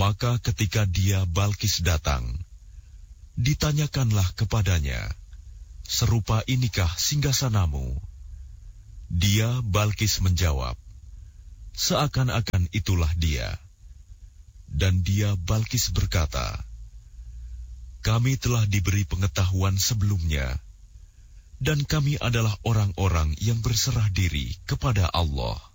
Maka ketika dia Balkis datang, ditanyakanlah kepadanya, "Serupa inikah singgasanamu?" Dia Balkis menjawab, "Seakan-akan itulah dia." Dan dia Balkis berkata, "Kami telah diberi pengetahuan sebelumnya, dan kami adalah orang-orang yang berserah diri kepada Allah."